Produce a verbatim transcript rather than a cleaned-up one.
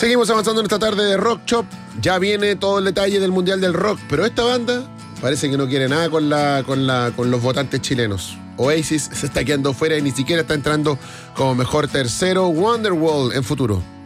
Seguimos avanzando en esta tarde de Rock Shop. Ya viene todo el detalle del Mundial del Rock, pero esta banda parece que no quiere nada con, la, con, la, con los votantes chilenos. Oasis se está quedando fuera y ni siquiera está entrando como mejor tercero. Wonderwall en futuro.